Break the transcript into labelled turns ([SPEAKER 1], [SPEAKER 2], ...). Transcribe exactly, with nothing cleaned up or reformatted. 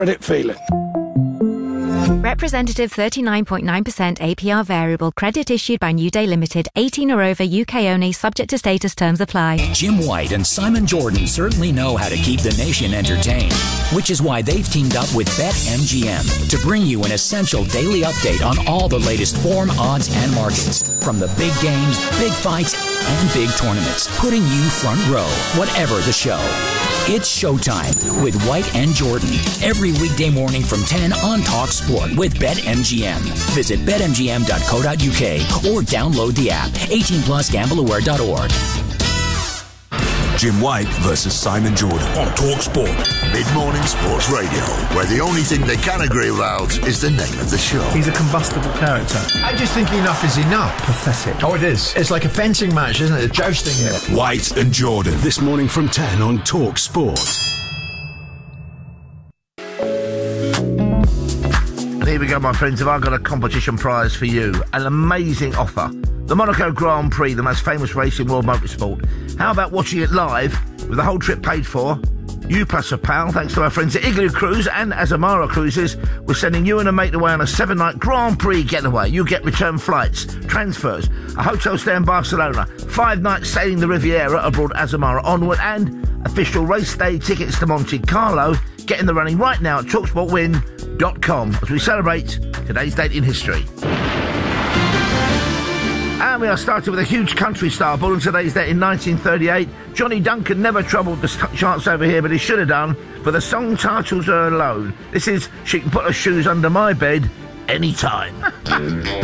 [SPEAKER 1] Credit feeling.
[SPEAKER 2] Representative thirty-nine point nine percent A P R variable credit issued by New Day Limited, eighteen or over, U K only, subject to status, terms apply.
[SPEAKER 3] Jim White and Simon Jordan certainly know how to keep the nation entertained, which is why they've teamed up with BetMGM to bring you an essential daily update on all the latest form, odds, and markets. From the big games, big fights, and big tournaments, putting you front row, whatever the show. It's showtime with White and Jordan every weekday morning from ten on Talk Sport with BetMGM. Visit bet M G M dot co dot U K or download the app. eighteen plus gamble aware dot org.
[SPEAKER 4] Jim White versus Simon Jordan on Talk Sport.
[SPEAKER 5] Mid-morning sports radio, where the only thing they can agree about is the name of the show.
[SPEAKER 6] He's a combustible character.
[SPEAKER 7] I just think enough is enough.
[SPEAKER 6] Pathetic.
[SPEAKER 7] Oh, it is. It's like a fencing match, isn't it? A jousting.
[SPEAKER 4] Yeah. White and Jordan.
[SPEAKER 8] This morning from ten on Talk Sport.
[SPEAKER 9] And here we go, my friends. Have I got a competition prize for you? An amazing offer. The Monaco Grand Prix, the most famous race in world motorsport. How about watching it live with the whole trip paid for? You plus a pal, thanks to our friends at Igloo Cruise and Azamara Cruises. We're sending you and a mate away on a seven-night Grand Prix getaway. You get return flights, transfers, a hotel stay in Barcelona, five nights sailing the Riviera aboard Azamara Onward, and official race day tickets to Monte Carlo. Get in the running right now at talk sport win dot com as we celebrate today's date in history. And we are starting with a huge country star born on today's date in nineteen thirty-eight. Johnny Duncan never troubled the charts over here, but he should have done, for the song titles are alone. This is She Can Put Her Shoes Under My Bed Anytime.